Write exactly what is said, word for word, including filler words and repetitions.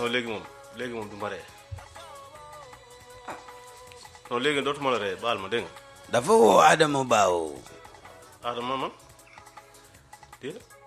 non léegi moom léegi moom du ma ree non léegi dootuma la ree baal ma dégg nga. dafa woo Adama Baaw. Adama man dégg nga.